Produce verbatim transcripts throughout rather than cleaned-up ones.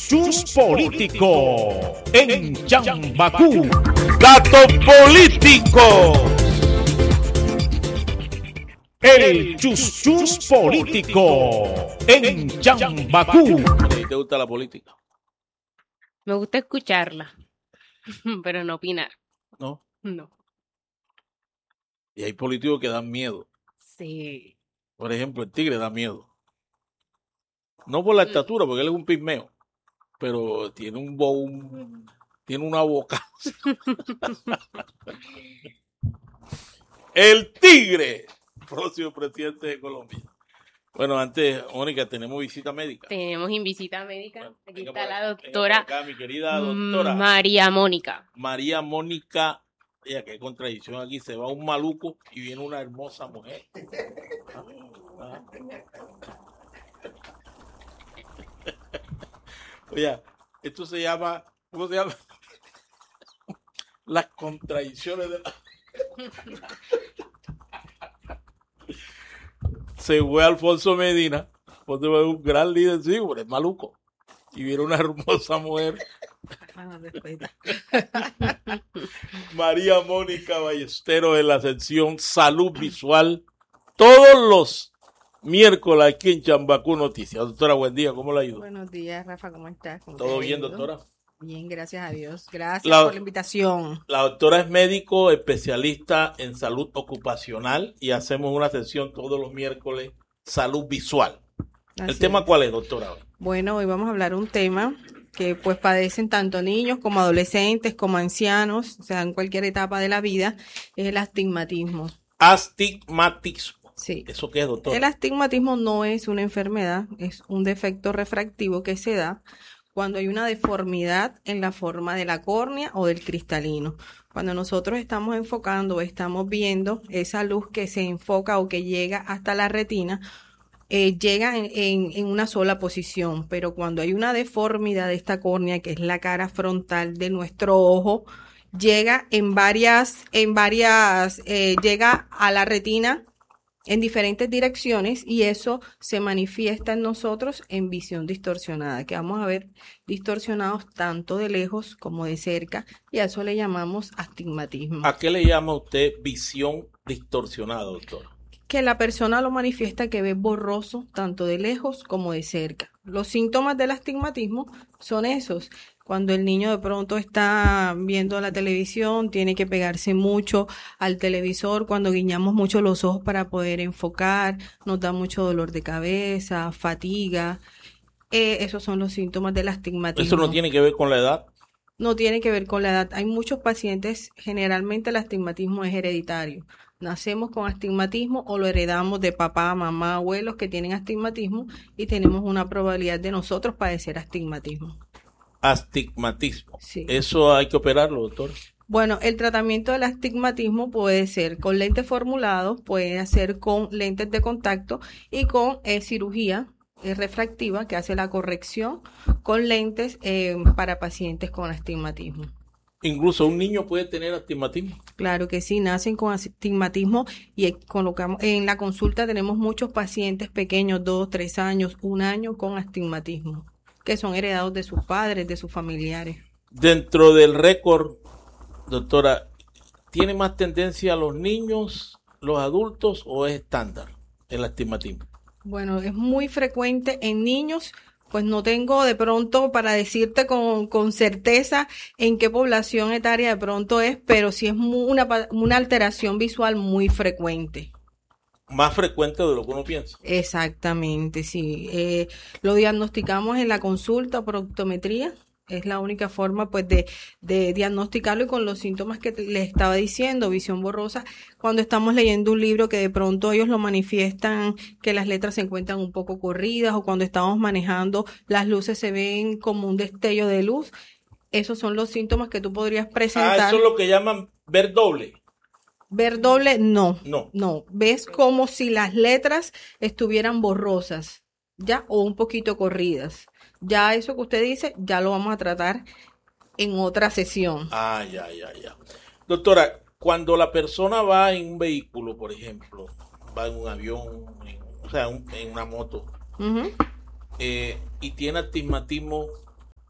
Chus Político en Chambacú. Datos políticos. El Chus Chus Político en Chambacú. ¿Te gusta la política? Me gusta escucharla, pero no opinar. ¿No? No. Y hay políticos que dan miedo. Sí. Por ejemplo, el Tigre da miedo. No por la estatura, porque él es un pigmeo, pero tiene un, bo, un tiene una boca. El Tigre, próximo presidente de Colombia. Bueno, antes, Mónica, tenemos visita médica. Tenemos en visita médica. Bueno, Aquí venga está por- la venga doctora, por acá, mi querida doctora María Mónica. María Mónica. Oye, qué contradicción aquí. Se va un maluco y viene una hermosa mujer. Ah, ah. Oye, esto se llama, ¿cómo se llama? Las contradicciones de la... Se fue Alfonso Medina, Alfonso Medina, un gran líder, sí, pero es maluco. Y viene una hermosa mujer, María Mónica Ballesteros, en la sección Salud Visual, todos los miércoles aquí en Chambacú Noticias. Doctora, buen día, ¿cómo le ha ido? Buenos días, Rafa, ¿cómo estás? ¿Cómo ¿Todo te ha bien, ido? doctora? Bien, gracias a Dios. Gracias La- por la invitación. La doctora es médico especialista en salud ocupacional y hacemos una sesión todos los miércoles, salud visual. ¿El Así tema es. cuál es, doctora? Bueno, hoy vamos a hablar de un tema que pues padecen tanto niños como adolescentes, como ancianos, o sea, en cualquier etapa de la vida, es el astigmatismo. Astigmatismo. Sí. ¿Eso qué es, doctora? El astigmatismo no es una enfermedad, es un defecto refractivo que se da cuando hay una deformidad en la forma de la córnea o del cristalino. Cuando nosotros estamos enfocando o estamos viendo esa luz que se enfoca o que llega hasta la retina, eh, llega en, en, en una sola posición, pero cuando hay una deformidad de esta córnea, que es la cara frontal de nuestro ojo, llega en varias, en varias, eh, llega a la retina en diferentes direcciones y eso se manifiesta en nosotros en visión distorsionada, que vamos a ver distorsionados tanto de lejos como de cerca, y a eso le llamamos astigmatismo. ¿A qué le llama usted visión distorsionada, doctora? Que la persona lo manifiesta que ve borroso tanto de lejos como de cerca. Los síntomas del astigmatismo son esos. Cuando el niño de pronto está viendo la televisión, tiene que pegarse mucho al televisor, cuando guiñamos mucho los ojos para poder enfocar, nos da mucho dolor de cabeza, fatiga. Eh, esos son los síntomas del astigmatismo. ¿Eso no tiene que ver con la edad? No tiene que ver con la edad. Hay muchos pacientes, generalmente el astigmatismo es hereditario. Nacemos con astigmatismo o lo heredamos de papá, mamá, abuelos que tienen astigmatismo y tenemos una probabilidad de nosotros padecer astigmatismo. Astigmatismo. Sí. ¿Eso hay que operarlo, doctor? Bueno, el tratamiento del astigmatismo puede ser con lentes formulados, puede ser con lentes de contacto y con eh, cirugía eh, refractiva que hace la corrección con lentes eh, para pacientes con astigmatismo. Incluso un niño puede tener astigmatismo. Claro que sí, nacen con astigmatismo y eh, colocamos en la consulta tenemos muchos pacientes pequeños, dos, tres años, un año con astigmatismo, que son heredados de sus padres, de sus familiares. Dentro del récord, doctora, ¿tiene más tendencia a los niños, los adultos o es estándar el astigmatismo? Bueno, es muy frecuente en niños, pues no tengo de pronto para decirte con, con certeza en qué población etaria de pronto es, pero sí es muy, una, una alteración visual muy frecuente. Más frecuente de lo que uno piensa. Exactamente, sí. Eh, lo diagnosticamos en la consulta por optometría. Es la única forma, pues, de, de diagnosticarlo y con los síntomas que te- les estaba diciendo, visión borrosa. Cuando estamos leyendo un libro que de pronto ellos lo manifiestan, que las letras se encuentran un poco corridas, o cuando estamos manejando, las luces se ven como un destello de luz. Esos son los síntomas que tú podrías Ah, presentar. eso es lo que llaman ver doble. Ver doble, no. No. No. Ves como si las letras estuvieran borrosas, ¿ya? O un poquito corridas. Ya eso que usted dice, ya lo vamos a tratar en otra sesión. Ah, ya, ya, ya. Doctora, cuando la persona va en un vehículo, por ejemplo, va en un avión, en- o sea, un- en una moto, Ujú. eh, y tiene astigmatismo,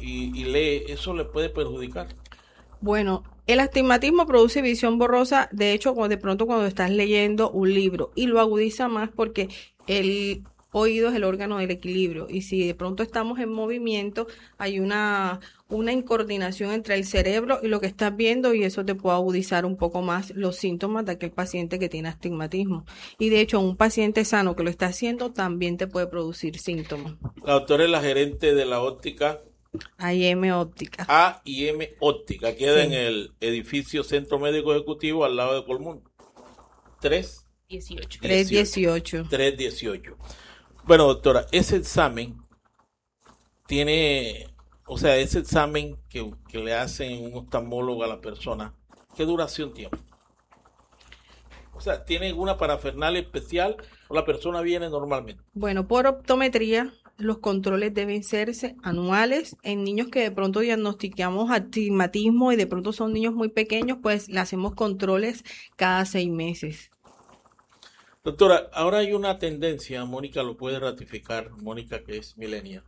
y, y lee, ¿eso le puede perjudicar? Bueno, el astigmatismo produce visión borrosa, de hecho, cuando- de pronto cuando estás leyendo un libro, y lo agudiza más porque el oído es el órgano del equilibrio, y si de pronto estamos en movimiento, hay una, una incoordinación entre el cerebro y lo que estás viendo, y eso te puede agudizar un poco más los síntomas de aquel paciente que tiene astigmatismo. Y de hecho, un paciente sano que lo está haciendo también te puede producir síntomas. La doctora es la gerente de la óptica A I M Óptica. A y M Óptica, queda Sí. en el edificio Centro Médico Ejecutivo al lado de Colmundo. tres dieciocho. tres dieciocho. tres dieciocho. Bueno, doctora, ese examen tiene, o sea, ese examen que, que le hacen un oftalmólogo a la persona, ¿qué duración tiene? O sea, ¿tiene alguna parafernalia especial o la persona viene normalmente? Bueno, por optometría, los controles deben serse anuales. En niños que de pronto diagnosticamos astigmatismo y de pronto son niños muy pequeños, pues le hacemos controles cada seis meses. Doctora, ahora hay una tendencia, Mónica lo puede ratificar, Mónica que es millennial.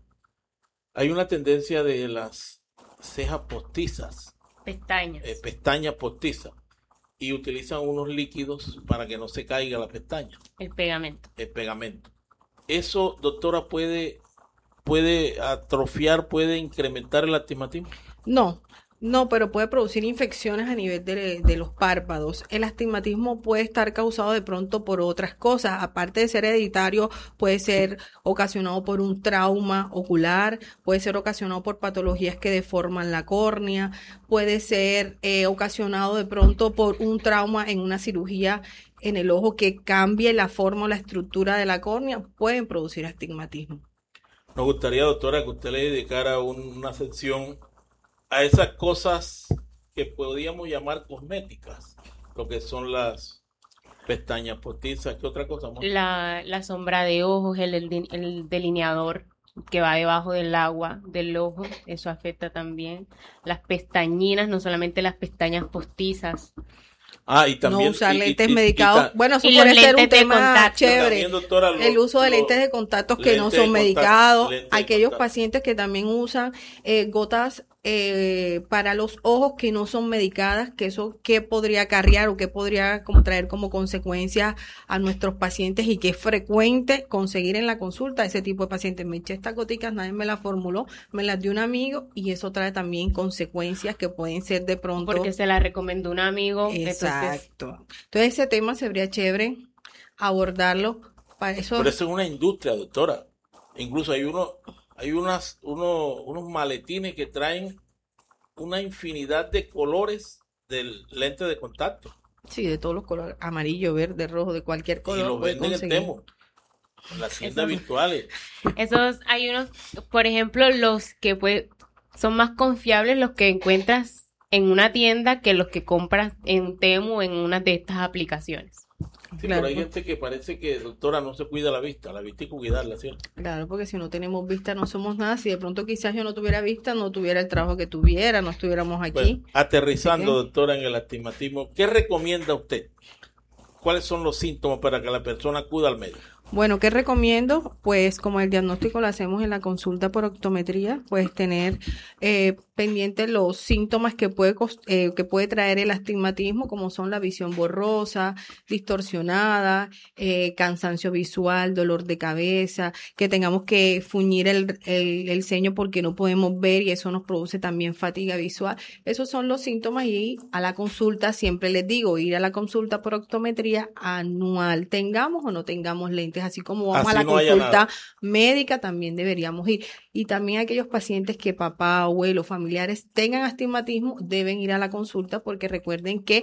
Hay una tendencia de las cejas postizas, Pestañas. eh, pestañas postizas, y utilizan unos líquidos para que no se caiga la pestaña, El pegamento. el pegamento. Eso, doctora, puede, puede atrofiar, puede incrementar el astigmatismo. No, no, pero puede producir infecciones a nivel de, de los párpados. El astigmatismo puede estar causado de pronto por otras cosas. Aparte de ser hereditario, puede ser ocasionado por un trauma ocular, puede ser ocasionado por patologías que deforman la córnea, puede ser eh, ocasionado de pronto por un trauma en una cirugía en el ojo que cambie la forma o la estructura de la córnea, pueden producir astigmatismo. Nos gustaría, doctora, que usted le dedicara un- una sección a esas cosas que podríamos llamar cosméticas, lo que son las pestañas postizas. ¿Qué otra cosa más? La, la sombra de ojos, el, el, el delineador que va debajo del agua del ojo, eso afecta también. Las pestañinas, no solamente las pestañas postizas. Ah, y también No usar y- y- lentes y- y medicados. ta- Bueno, eso y los puede ser un lentes de tema contacto. chévere. también, doctora, lo- El uso de lo- lentes de contactos que no lentes de son contacto, medicados. lentes de Aquellos contacto. pacientes que también usan eh, gotas eh, para los ojos que no son medicadas, que eso qué podría acarrear o qué podría como traer como consecuencia a nuestros pacientes, y que es frecuente conseguir en la consulta ese tipo de pacientes. Me eché estas goticas, nadie me las formuló, me las dio un amigo, y eso trae también consecuencias que pueden ser de pronto. Porque se la recomendó un amigo. Entonces, Exacto. Entonces ese tema sería chévere abordarlo. Para eso, Pero eso es una industria, doctora. Incluso hay uno, hay unas, uno, unos maletines que traen una infinidad de colores del lente de contacto sí, de todos los colores, amarillo, verde, rojo, de cualquier y color. los puede venden en conseguir. Temo, en las tiendas Eso- virtuales. esos hay unos, por ejemplo, los que pues, son más confiables los que encuentras en una tienda que los que compras en Temu en una de estas aplicaciones. Sí, Claro. pero hay gente que parece que, doctora, no se cuida la vista. La vista hay que cuidarla, ¿cierto? Claro, porque si no tenemos vista no somos nada. Si de pronto quizás yo no tuviera vista, no tuviera el trabajo que tuviera, no estuviéramos aquí. Bueno, aterrizando, Así que- doctora, en el astigmatismo, ¿qué recomienda usted? ¿Cuáles son los síntomas para que la persona acuda al médico? Bueno, ¿qué recomiendo? Pues como el diagnóstico lo hacemos en la consulta por optometría, pues tener eh, pendiente los síntomas que puede, cos- eh, que puede traer el astigmatismo, como son la visión borrosa, distorsionada, eh, cansancio visual, dolor de cabeza, que tengamos que fuñir el, el, el ceño porque no podemos ver, y eso nos produce también fatiga visual. Esos son los síntomas, y a la consulta siempre les digo, ir a la consulta por optometría anual, tengamos o no tengamos lentes, así como vamos Así a la no haya consulta nada. médica, también deberíamos ir. Y también aquellos pacientes que papá, abuelo, familiares tengan astigmatismo deben ir a la consulta, porque recuerden que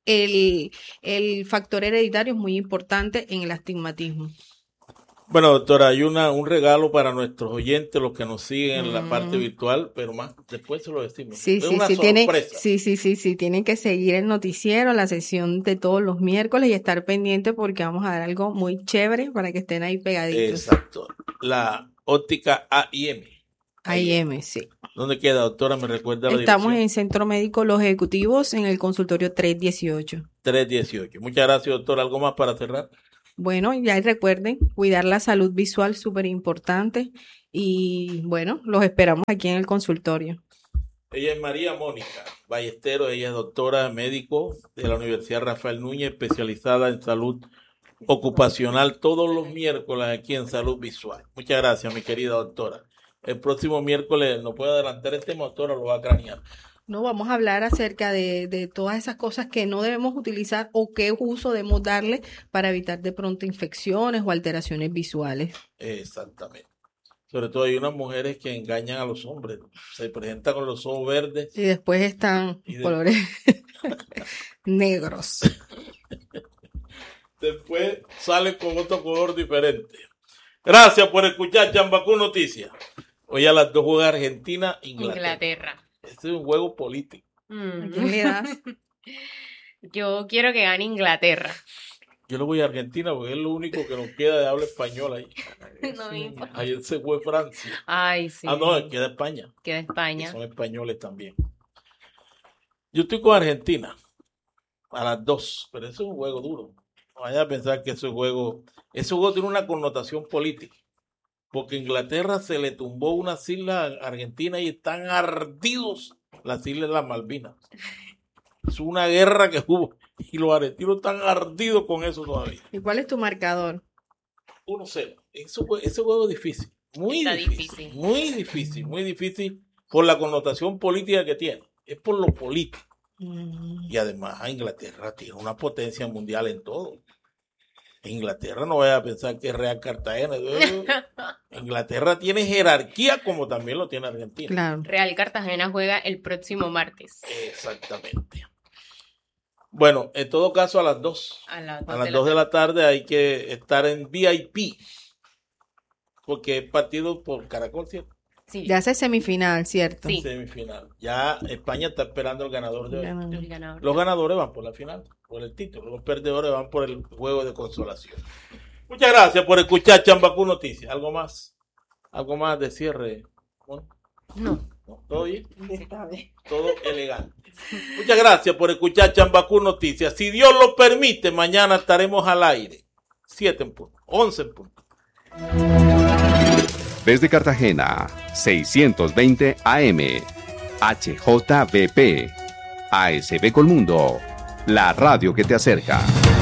el, el factor hereditario es muy importante en el astigmatismo. Bueno, doctora, hay una, un regalo para nuestros oyentes, los que nos siguen en la Mm. parte virtual, pero más después se lo decimos. Sí, es sí, una sí, tienen, sorpresa. sí, sí, sí, sí, tienen que seguir el noticiero, la sesión de todos los miércoles, y estar pendiente porque vamos a dar algo muy chévere para que estén ahí pegaditos. Exacto. La óptica A I M. A I M, sí. ¿Dónde queda, doctora? ¿Me recuerda la Estamos dirección? en Centro Médico Los Ejecutivos, en el consultorio tres dieciocho. tres dieciocho. Muchas gracias, doctora. ¿Algo más para cerrar? Bueno, ya recuerden, cuidar la salud visual, súper importante. Y bueno, los esperamos aquí en el consultorio. Ella es María Mónica Ballesteros, ella es doctora médico de la Universidad Rafael Núñez, especializada en salud ocupacional, todos los miércoles aquí en Salud Visual. Muchas gracias, mi querida doctora. El próximo miércoles, ¿no puede adelantar el tema, doctora? Lo va a cranear. No, vamos a hablar acerca de, de todas esas cosas que no debemos utilizar o qué uso debemos darle para evitar de pronto infecciones o alteraciones visuales. Exactamente. Sobre todo hay unas mujeres que engañan a los hombres, se presentan con los ojos verdes. Y después están Y de... colores negros. Después sale con otro color diferente. Gracias por escuchar Chambacú Noticias. Hoy a las dos juega Argentina, Inglaterra. Inglaterra. Este es un juego político. Mm. ¿A quién le das? Yo quiero que gane Inglaterra. Yo le voy a Argentina porque es lo único que nos queda de habla española ahí. No me importa. Ayer se fue Francia. Ay, sí. Ah, no, queda España. Queda España. Que son españoles también. Yo estoy con Argentina a las dos, pero eso es un juego duro. No vaya a pensar que ese juego, ese juego tiene una connotación política, porque Inglaterra se le tumbó unas islas a Argentina y están ardidos las islas de las Malvinas. Es una guerra que hubo y los argentinos están ardidos con eso todavía. ¿Y cuál es tu marcador? uno cero. Eso, ese juego es difícil, muy Está difícil, difícil. muy difícil, muy difícil por la connotación política que tiene. Es por lo político. Mm. Y además Inglaterra tiene una potencia mundial en todo. Inglaterra no vaya a pensar que es Real Cartagena. Inglaterra tiene jerarquía como también lo tiene Argentina. Claro. Real Cartagena juega el próximo martes. Exactamente. Bueno, en todo caso a las dos. A las A las dos de la tarde hay que estar en V I P. Porque es partido por Caracol, ¿cierto? Sí. Ya hace semifinal, ¿cierto? Sí. Semifinal. Ya España está esperando el ganador de hoy. El ganador. Los ganadores van por la final, por el título. Los perdedores van por el juego de consolación. Muchas gracias por escuchar Chambacú Noticias. ¿Algo más? ¿Algo más de cierre? ¿No? No. ¿No? ¿Todo bien? Está bien. Todo elegante. Muchas gracias por escuchar Chambacú Noticias. Si Dios lo permite, mañana estaremos al aire. siete en punto, once en punto. Desde Cartagena, seiscientos veinte A M, H J V P, A S B Colmundo, la radio que te acerca.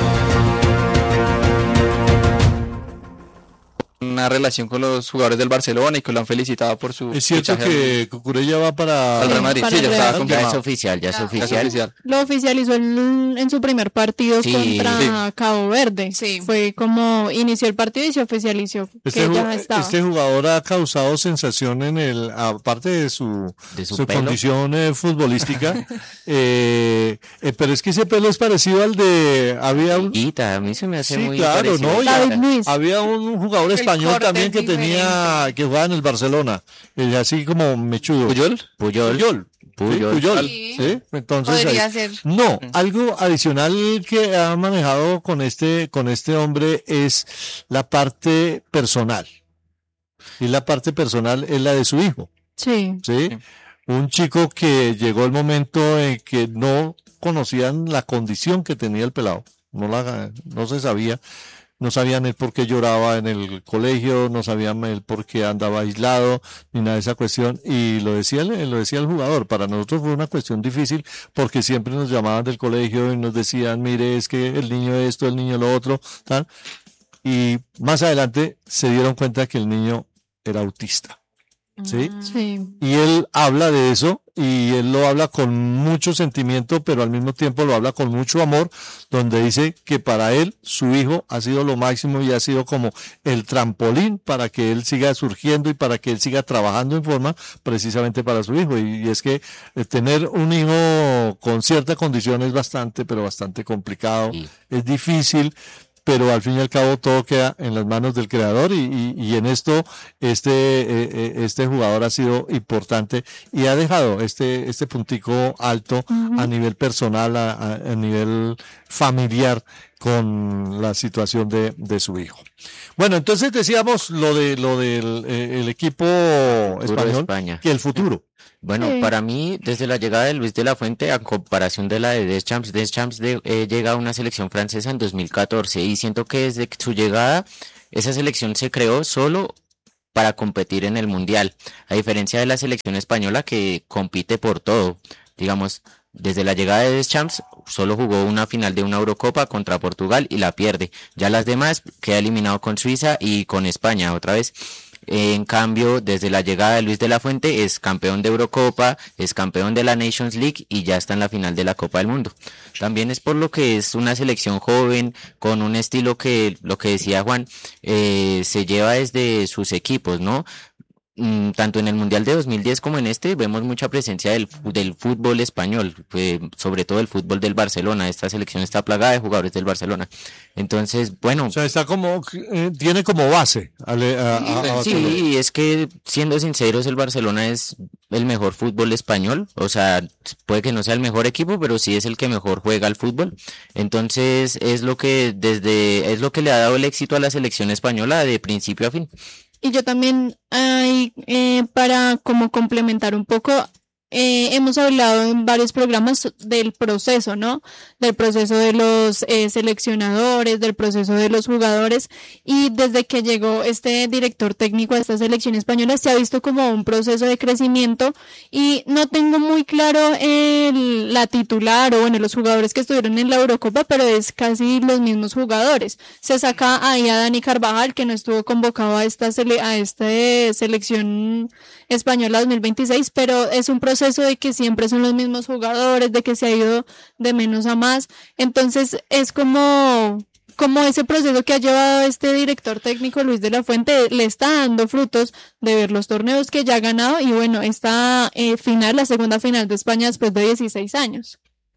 Una relación con los jugadores del Barcelona y que lo han felicitado por su Es cierto fichaje que Cucurella va para al Real Madrid. para Sí, ya el está Real. Ya confirmado. es oficial, ya es Ya oficial. es oficial. Lo oficializó en, en su primer partido Sí. contra Sí. Cabo Verde. Sí. Fue como inició el partido y se oficializó Este, que ju- ya estaba. este jugador ha causado sensación en el, aparte de su, De su su pelo. condición eh, futbolística, eh, eh, pero es que ese pelo es parecido al de, había un, Guita, a mí se me hace sí, muy claro, parecido. ¿no? Y David a- Luiz. había un jugador El español corte también es que tenía, que jugaba en el Barcelona, eh, así como mechudo. ¿Puyol? Puyol. Puyol. Puyol. Sí, Puyol. Sí. Sí, entonces Podría ahí- ser. No, algo adicional que ha manejado con este, con este hombre es la parte personal. Y la parte personal es la de su hijo, Sí. ¿sí? Un chico que llegó el momento en que no conocían la condición que tenía el pelado. No la, no se sabía. No sabían el por qué lloraba en el colegio, no sabían el por qué andaba aislado, ni nada de esa cuestión. Y lo decía, el- lo decía el jugador, para nosotros fue una cuestión difícil porque siempre nos llamaban del colegio y nos decían, mire, es que el niño esto, el niño lo otro, tal. Y más adelante se dieron cuenta que el niño era autista. ¿Sí? Sí. Y él habla de eso y él lo habla con mucho sentimiento, pero al mismo tiempo lo habla con mucho amor, donde dice que para él su hijo ha sido lo máximo y ha sido como el trampolín para que él siga surgiendo y para que él siga trabajando en forma precisamente para su hijo. Y, y es que eh, tener un hijo con cierta condición es bastante, pero bastante complicado, Sí. es difícil. Pero al fin y al cabo todo queda en las manos del creador y, y, y en esto este eh, eh, este jugador ha sido importante y ha dejado este este puntico alto Ujú. a nivel personal, a, a- a nivel familiar con la situación de, de su hijo. Bueno, entonces decíamos lo de lo del eh, el equipo español, España. que el futuro. Bueno, Sí. para mí, desde la llegada de Luis de la Fuente, a comparación de la de Deschamps, Deschamps de, eh, llega a una selección francesa en dos mil catorce y siento que desde su llegada, esa selección se creó solo para competir en el Mundial, a diferencia de la selección española que compite por todo. Digamos, desde la llegada de Deschamps, solo jugó una final de una Eurocopa contra Portugal y la pierde. Ya las demás queda eliminado con Suiza y con España otra vez. En cambio, desde la llegada de Luis de la Fuente es campeón de Eurocopa, es campeón de la Nations League y ya está en la final de la Copa del Mundo. También es por lo que es una selección joven, con un estilo que, lo que decía Juan, eh, se lleva desde sus equipos, ¿no? Mm, tanto en el Mundial de dos mil diez como en este vemos mucha presencia del, fu- del fútbol español, eh, sobre todo el fútbol del Barcelona. Esta selección está plagada de jugadores del Barcelona. Entonces, bueno, O sea, está como, eh, tiene como base. a le- a- a- a- sí, es que siendo sinceros, el Barcelona es el mejor fútbol español. O sea, puede que no sea el mejor equipo, pero sí es el que mejor juega al fútbol. Entonces, es lo que desde es lo que le ha dado el éxito a la selección española de principio a fin. Y yo también, hay, eh, para como complementar un poco, eh, hemos hablado en varios programas del proceso, ¿no? Del proceso de los eh, seleccionadores, del proceso de los jugadores, y desde que llegó este director técnico a esta selección española se ha visto como un proceso de crecimiento, y no tengo muy claro el, la titular o bueno, los jugadores que estuvieron en la Eurocopa, pero es casi los mismos jugadores. Se saca ahí a Dani Carvajal, que no estuvo convocado a esta sele- a esta selección española dos mil veintiséis, pero es un proceso de que siempre son los mismos jugadores, de que se ha ido de menos a más. Entonces es como como ese proceso que ha llevado este director técnico Luis de la Fuente le está dando frutos, de ver los torneos que ya ha ganado y bueno, esta eh, final, la segunda final de España después de dieciséis años.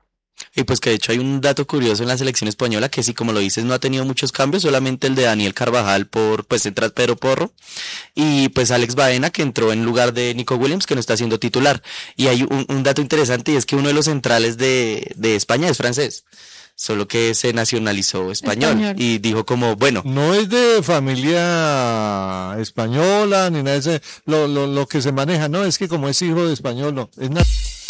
Y pues que de hecho hay un dato curioso en la selección española que sí, como lo dices, no ha tenido muchos cambios, solamente el de Daniel Carvajal por, pues entra Pedro Porro y pues Alex Baena, que entró en lugar de Nico Williams, que no está siendo titular. Y hay un, un dato interesante, y es que uno de los centrales de, de España es francés, solo que se nacionalizó español, Español. y dijo como, bueno, No es de familia española ni nada de ese, lo, lo, lo que se maneja, no, es que como es hijo de español, no, es na-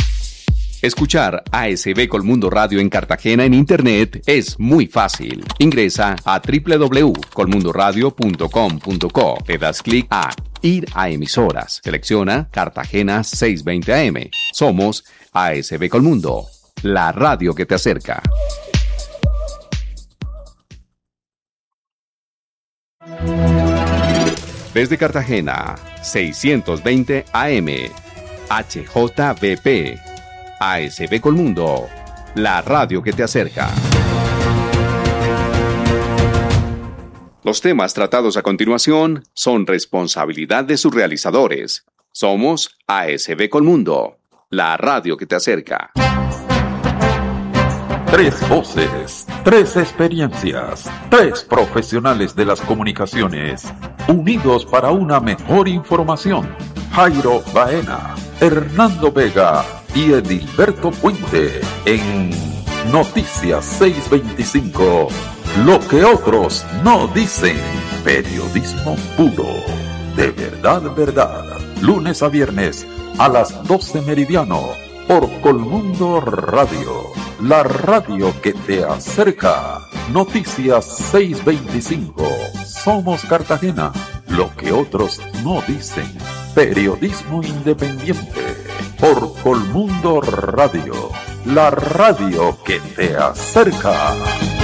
Escuchar A S B Colmundo Radio en Cartagena en Internet es muy fácil. Ingresa a doble u doble u doble u punto colmundoradio punto com punto co. Le das clic a Ir a emisoras. Selecciona Cartagena seiscientos veinte A M. Somos A S B Colmundo, la radio que te acerca. Desde Cartagena, seiscientos veinte A M. H J V P. A S B Colmundo, la radio que te acerca. Los temas tratados a continuación son responsabilidad de sus realizadores. Somos A S B Colmundo, la radio que te acerca. Tres voces, tres experiencias, tres profesionales de las comunicaciones, unidos para una mejor información. Jairo Baena, Hernando Vega y Edilberto Puente en Noticias seiscientos veinticinco. Lo que otros no dicen. Periodismo puro. De verdad, verdad. Lunes a viernes a las doce meridiano por Colmundo Radio. La radio que te acerca. Noticias seiscientos veinticinco. Somos Cartagena. Lo que otros no dicen. Periodismo independiente por Colmundo Radio. La radio que te acerca.